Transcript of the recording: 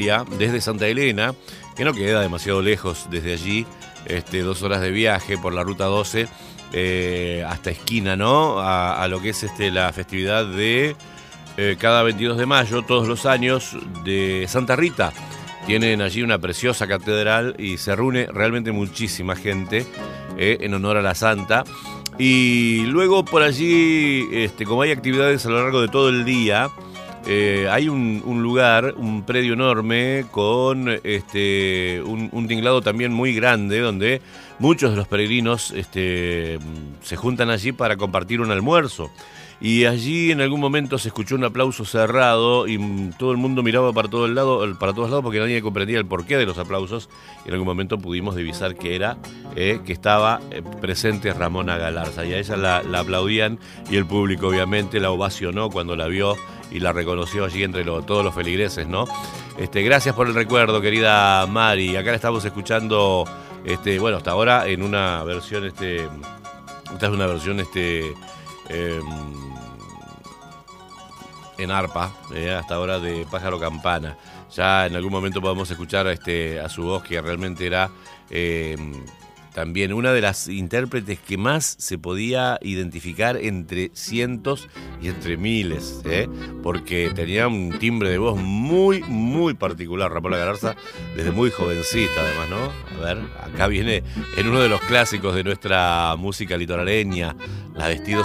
desde Santa Elena, que no queda demasiado lejos desde allí, 2 horas de viaje por la ruta 12 hasta Esquina, ¿no? A lo que es la festividad de cada 22 de mayo, todos los años, de Santa Rita. Tienen allí una preciosa catedral y se reúne realmente muchísima gente en honor a la Santa. Y luego por allí, como hay actividades a lo largo de todo el día, hay un lugar, un predio enorme con un tinglado también muy grande donde muchos de los peregrinos se juntan allí para compartir un almuerzo. Y allí en algún momento se escuchó un aplauso cerrado y todo el mundo miraba para todos lados porque nadie comprendía el porqué de los aplausos. Y en algún momento pudimos divisar que era que estaba presente Ramona Galarza. Y a ella la aplaudían y el público obviamente la ovacionó cuando la vio y la reconoció allí entre todos los feligreses, ¿no? Gracias por el recuerdo, querida Mari. Acá la estamos escuchando, hasta ahora en una versión, esta es una versión, en arpa, hasta ahora de Pájaro Campana. Ya en algún momento podemos escuchar a su voz, que realmente era también una de las intérpretes que más se podía identificar entre cientos y entre miles, porque tenía un timbre de voz muy, muy particular, Ramona Galarza, desde muy jovencita además, ¿no? A ver, acá viene en uno de los clásicos de nuestra música litoraleña, La Vestido